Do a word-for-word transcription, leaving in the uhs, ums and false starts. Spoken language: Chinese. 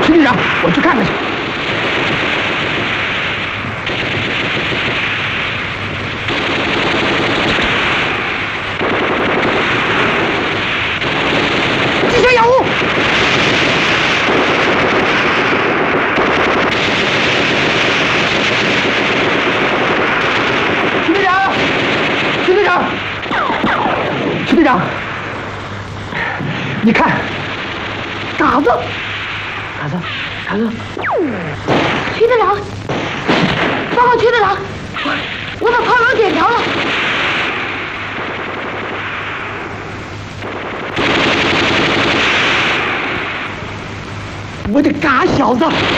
徐队长，我去看看去。机枪掩护！徐队长，徐队长，徐队长，你看，嘎子。 卡子，卡子， 徐队长，报告徐队长，我把炮楼点着了。 我的嘎小子！